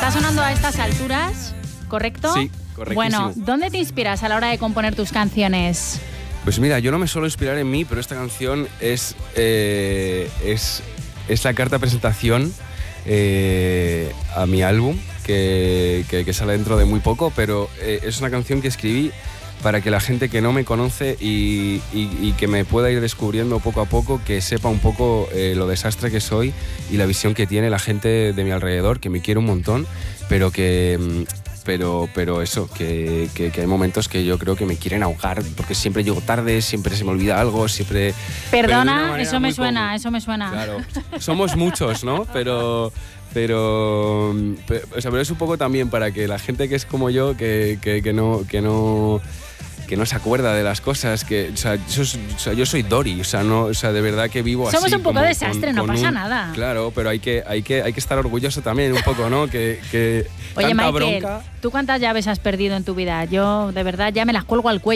Está sonando a estas alturas, ¿correcto? Sí, correctísimo. Bueno, ¿dónde te inspiras a la hora de componer tus canciones? Pues mira, yo no me suelo inspirar en mí, pero esta canción es la carta de presentación a mi álbum, que sale dentro de muy poco, pero es una canción que escribí para que la gente que no me conoce y que me pueda ir descubriendo poco a poco, que sepa un poco lo desastre que soy y la visión que tiene la gente de mi alrededor, que me quiere un montón, pero que... Pero eso, que hay momentos que yo creo que me quieren ahogar, porque siempre llego tarde, siempre se me olvida algo, siempre... Perdona, eso me suena. Claro, somos muchos, ¿no? Pero es un poco también para que la gente que es como yo, que no se acuerda de las cosas, yo soy Dory, de verdad que vivo Somos así. un poco como desastre, no pasa nada. Claro, pero hay que estar orgulloso también un poco, ¿no? Oye, tanta Michael, bronca. ¿tú cuántas llaves has perdido en tu vida? Yo, de verdad, ya me las cuelgo al cuello.